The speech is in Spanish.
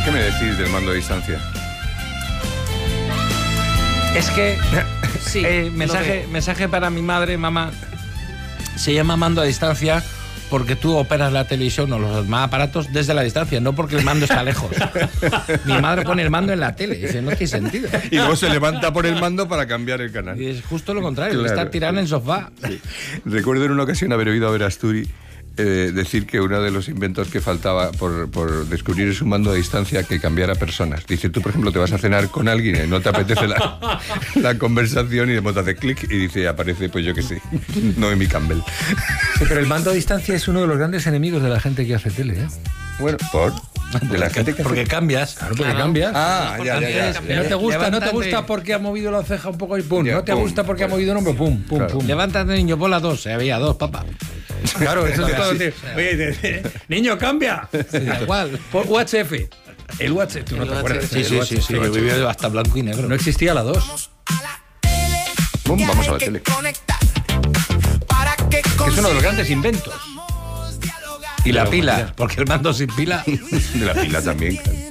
¿Qué me decís del mando a distancia? Es que, Sí, mensaje para mi madre, mamá, se llama mando a distancia porque tú operas la televisión o los demás aparatos desde la distancia, no porque el mando está lejos. Mi madre pone el mando en la tele, dice, no tiene sentido. Y luego se levanta por el mando para cambiar el canal. Y es justo lo contrario, Claro, está tirando en el sofá. Sí. Recuerdo en una ocasión haber oído a Verasturi decir que uno de los inventos que faltaba por descubrir es un mando a distancia que cambiara personas. Dice, tú por ejemplo te vas a cenar con alguien y no te apetece la conversación y de modo hace clic y dice, aparece, pues yo que sé, Noemi Campbell. Sí, pero el mando a distancia es uno de los grandes enemigos de la gente que hace tele, ¿eh? Bueno, ¿por? De la gente que Porque cambias. Claro, porque cambias. Ah, ya. Que no te gusta, no te Levántate. gusta porque ha movido la ceja un poco y pum. Ya, No te pum, gusta porque ha pues. movido el hombro, pum, pum, Claro. pum. Levántate, niño, bola 2, había 2, papá. Claro, eso es todo. Sí. Oye, niño, cambia. Da igual. Por UHF. El UHF, tú no te acuerdas. Sí, yo he vivido hasta blanco y negro. No existía la 2. Bum, vamos a la tele. Que es uno de los grandes inventos. Y la Pero, pila, mira. porque el mando sin pila. De la pila también.